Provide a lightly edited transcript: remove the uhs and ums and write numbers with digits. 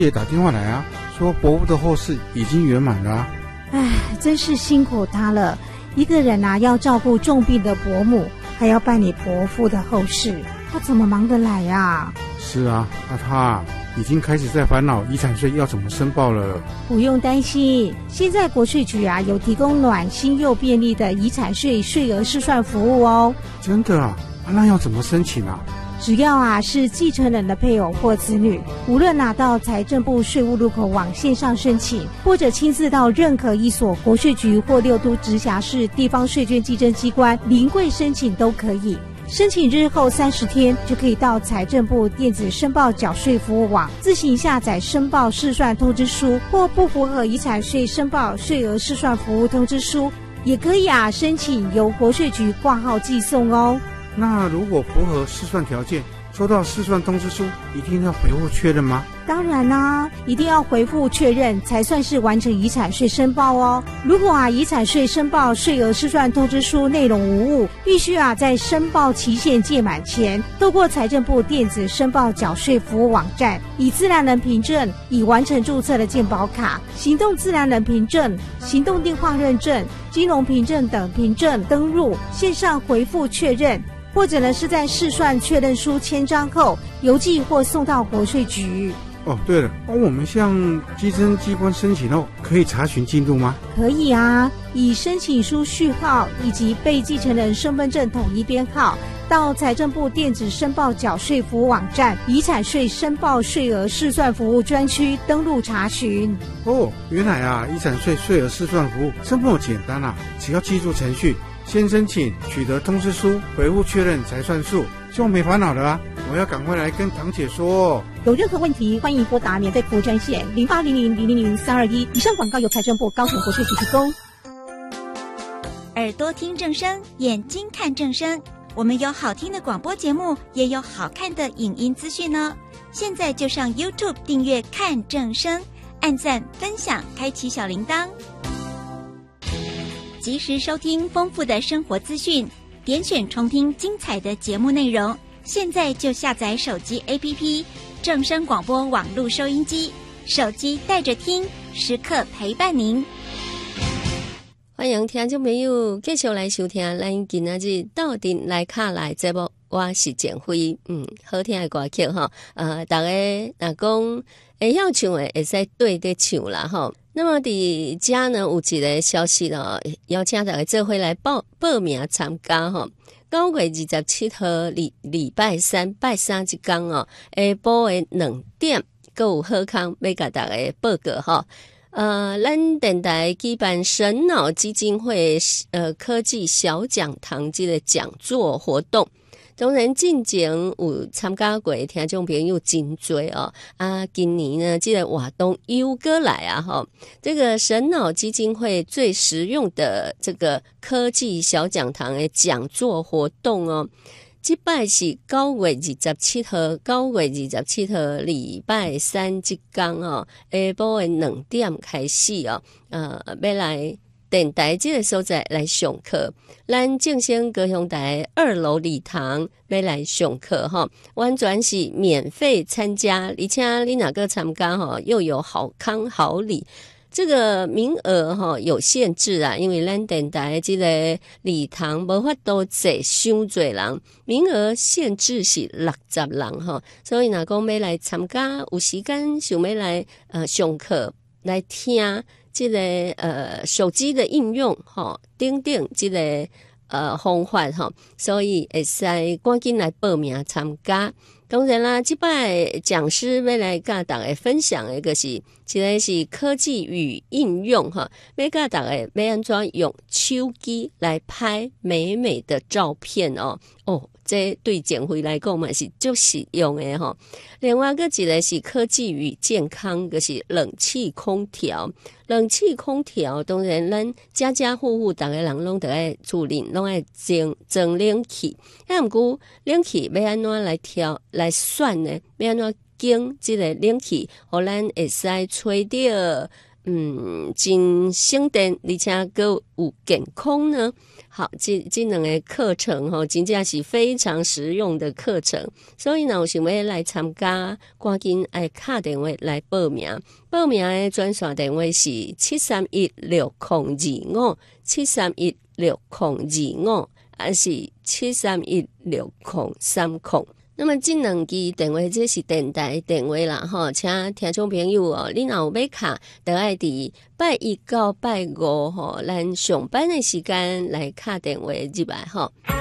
也打电话来啊，说伯父的后事已经圆满了啊。 唉，真是辛苦他了。一个人啊，要照顾重病的伯母，还要办理伯父的后事，他怎么忙得来啊？ 是啊，那他已经开始在烦恼遗产税要怎么申报了。 不用担心，现在国税局啊有提供暖心又便利的遗产税税额试算服务哦。 真的啊？那要怎么申请啊？ 只要啊是继承人的配偶或子女，无论拿到财政部税务入口网线上申请，或者亲自到任何一所国税局或6都直辖市地方税捐稽征机关临柜申请都可以。申请日后30天就可以到财政部电子申报缴税服务网自行下载申报试算通知书，或不符合遗产税申报税额试算服务通知书，也可以啊申请由国税局挂号寄送哦。 那如果符合试算条件，收到试算通知书一定要回复确认吗？ 当然啦，一定要回复确认才算是完成遗产税申报哦。如果啊遗产税申报税额试算通知书内容无误，必须啊在申报期限届满前，透过财政部电子申报缴税服务网站，以自然人凭证、已完成注册的健保卡、行动自然人凭证、行动电话认证、金融凭证等凭证登入线上回复确认，或者呢是在试算确认书签章后邮寄或送到国税局。 哦，对了，我们向稽征机关申请后，可以查询进度吗？ 可以啊，以申请书序号以及被继承人身份证统一编号，到财政部电子申报缴税服务网站遗产税申报税额试算服务专区登录查询。 哦，原来啊，遗产税税额试算服务这么简单啊！只要记住程序，先申请，取得通知书，回复确认才算数，就没烦恼了啊！我要赶快来跟堂姐说。 有任何问题，欢迎拨打免费服务专线0800000321。以上广告由财政部高雄国税局提供。 耳朵听正声，眼睛看正声。我们有好听的广播节目，也有好看的影音资讯呢。现在就上 YouTube 订阅看正声，按赞分享，开启小铃铛，及时收听丰富的生活资讯，点选重听精彩的节目内容。现在就下载手机 APP 正声广播网络收音机，手机带着听，时刻陪伴您。 欢迎听众朋友继续来收听咱今仔日斗阵来卡来节目，我是简辉。好听的歌曲哈，大家若讲会晓唱的会使对得唱啦哈。那么伫遮呢有一个消息咯，邀请大家做伙来报名参加哈。9月27號禮拜三拜三一天哦，下晡的2點，還有好康要甲大家報告哈。咱電台舉辦神腦基金會科技小講堂這個講座活動。當然進前有參加過的聽眾朋友真多哦，今年呢這個活動又過來啊齁，這個神腦基金會最實用的這個科技小講堂的講座活動哦，這擺是9月27號9月27號禮拜三這天哦，下晡的2點開始哦，要來電台這個所在來上課，咱正聲高雄台2樓禮堂要來上課哈，完全是免費參加，而且你哪個參加哈，又有好康好禮。這個名額哈有限制啊，因為咱電台這個禮堂無法度坐傷多人，名額限制是60人哈，所以若講要來參加，有時間想要來上課來聽。這個手機的應用等等這個方法所以會使趕緊來報名參加。當然啦，這擺講師要來跟大家分享的就是這個是科技與應用要跟大家要安怎用手機來拍美美的照片哦，這對減肥來講嘛是最實用的吼。另外一個是科技與健康，就是冷氣空調。冷氣空調當然咱家家戶戶大家人攏都愛厝裡攏愛裝冷氣，不過冷氣要安怎來調來選呢？要安怎經這個冷氣，互咱會使吹到真省电，而且够有健康呢。好，这两个课程吼，真正是非常实用的课程，所以呢，有想要来参加，赶紧爱打电话来报名。报名的专线电话是7316025，7316025，还是7316030。那么这两支电话这是电台电话啦吼，请听众朋友哦，你若有要卡，就爱伫拜一到拜五吼，咱上班的时间来打电话入来吼。